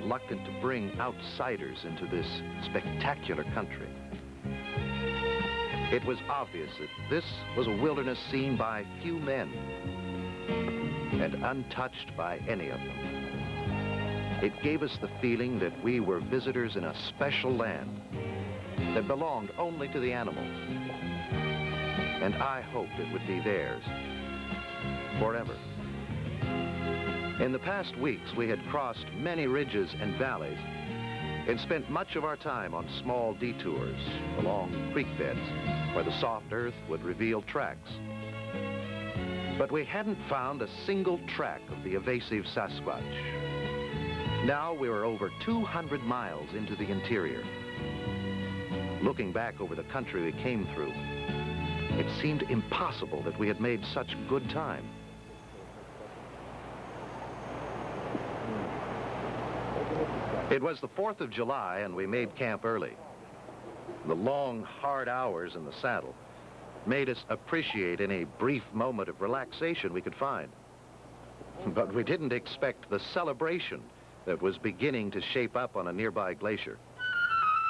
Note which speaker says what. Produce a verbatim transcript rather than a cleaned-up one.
Speaker 1: reluctant to bring outsiders into this spectacular country. It was obvious that this was a wilderness seen by few men and untouched by any of them. It gave us the feeling that we were visitors in a special land that belonged only to the animals. And I hoped it would be theirs forever. In the past weeks, we had crossed many ridges and valleys and spent much of our time on small detours along creek beds where the soft earth would reveal tracks. But we hadn't found a single track of the evasive Sasquatch. Now we were over two hundred miles into the interior. Looking back over the country we came through, it seemed impossible that we had made such good time. It was the fourth of July, and we made camp early. The long, hard hours in the saddle made us appreciate any brief moment of relaxation we could find. But we didn't expect the celebration that was beginning to shape up on a nearby glacier.